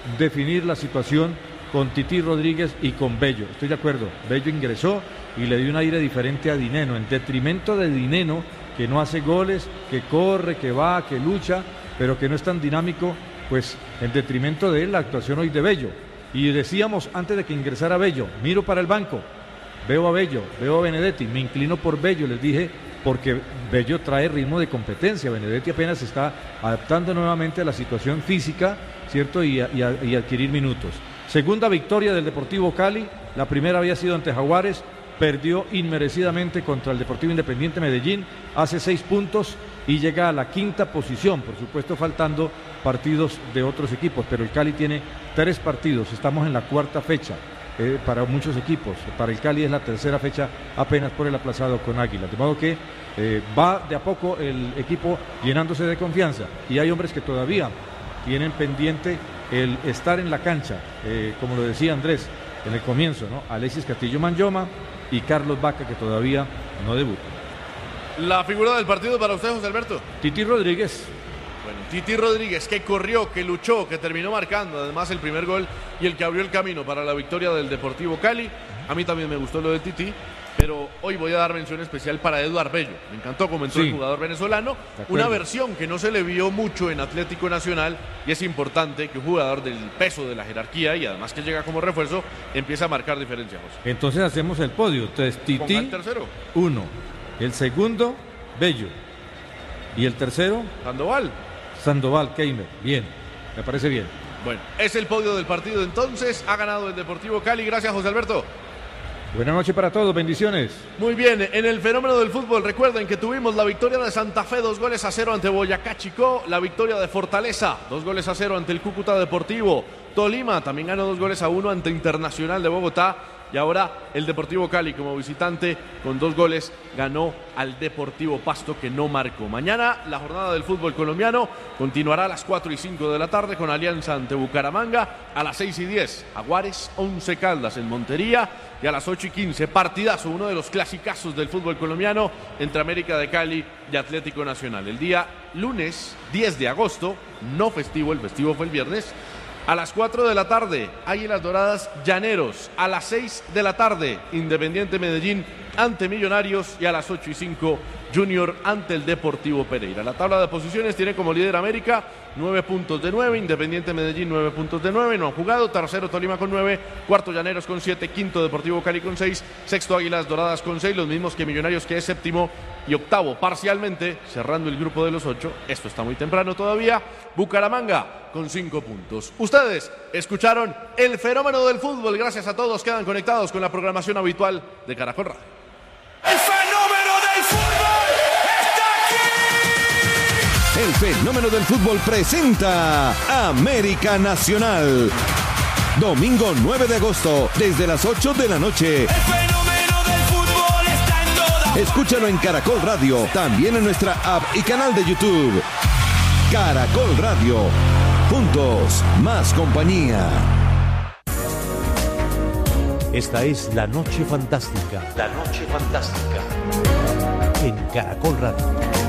definir la situación con Tití Rodríguez y con Bello. Estoy de acuerdo, Bello ingresó y le dio un aire diferente a Dineno, en detrimento de Dineno, que no hace goles, que corre, que va, que lucha, pero que no es tan dinámico, pues en detrimento de él la actuación hoy de Bello. Y decíamos antes de que ingresara Bello, miro para el banco, veo a Bello, veo a Benedetti, me inclino por Bello, les dije, porque Bello trae ritmo de competencia. Benedetti apenas se está adaptando nuevamente a la situación física, ¿cierto? Y adquirir minutos. Segunda victoria del Deportivo Cali, la primera había sido ante Jaguares, perdió inmerecidamente contra el Deportivo Independiente Medellín, hace 6 puntos y llega a la 5ª posición, por supuesto faltando partidos de otros equipos, pero el Cali tiene 3 partidos, estamos en la 4ª fecha. Para muchos equipos, para el Cali es la 3ª fecha apenas por el aplazado con Águila, de modo que va de a poco el equipo llenándose de confianza y hay hombres que todavía tienen pendiente el estar en la cancha, como lo decía Andrés en el comienzo, ¿no? Alexis Castillo Manyoma y Carlos Vaca, que todavía no debuta. La figura del partido para usted, José Alberto. Tití Rodríguez. Bueno, Tití Rodríguez, que corrió, que luchó, que terminó marcando además el primer gol y el que abrió el camino para la victoria del Deportivo Cali. A mí también me gustó lo de Tití, pero hoy voy a dar mención especial para Eduard Bello. Me encantó cómo entró el jugador venezolano, una versión que no se le vio mucho en Atlético Nacional, y es importante que un jugador del peso de la jerarquía y además que llega como refuerzo empiece a marcar diferencia, José. Entonces hacemos el podio. Entonces Tití, el tercero. 1, el segundo Bello y el tercero Sandoval Keimer. Bien, me parece bien. Bueno, es el podio del partido entonces. Ha ganado el Deportivo Cali. Gracias, José Alberto. Buenas noches para todos, bendiciones. Muy bien, en el fenómeno del fútbol, recuerden que tuvimos la victoria de Santa Fe, 2-0 ante Boyacá Chicó, la victoria de Fortaleza, 2-0 ante el Cúcuta Deportivo, Tolima también ganó 2-1 ante Internacional de Bogotá, y ahora el Deportivo Cali como visitante con 2 goles ganó al Deportivo Pasto, que no marcó. Mañana la jornada del fútbol colombiano continuará a las 4:05 de la tarde con Alianza ante Bucaramanga, a las 6:10 Jaguares, 11 Caldas en Montería, y a las 8:15 partidazo, uno de los clasicazos del fútbol colombiano entre América de Cali y Atlético Nacional. El día lunes 10 de agosto, no festivo, el festivo fue el viernes. A las 4 de la tarde, Águilas Doradas Llaneros. A las 6 de la tarde, Independiente Medellín ante Millonarios. Y a las 8:05, Junior ante el Deportivo Pereira. La tabla de posiciones tiene como líder América, 9 puntos de 9. Independiente Medellín, 9 puntos de 9. No han jugado. Tercero, Tolima con 9. Cuarto, Llaneros con 7. Quinto, Deportivo Cali con 6. Sexto, Águilas Doradas con 6. Los mismos que Millonarios, que es séptimo. Y octavo, parcialmente, cerrando el grupo de los 8. Esto está muy temprano todavía. Bucaramanga con 5 puntos. Ustedes escucharon el fenómeno del fútbol. Gracias a todos. Quedan conectados con la programación habitual de Caracol Radio. ¡El fenómeno del fútbol está aquí! El fenómeno del fútbol presenta América Nacional. Domingo 9 de agosto, desde las 8 de la noche. El fenómeno del fútbol está en todas. Escúchalo en Caracol Radio, también en nuestra app y canal de YouTube. Caracol Radio. Juntos, más compañía. Esta es La Noche Fantástica. La Noche Fantástica. En Caracol Radio.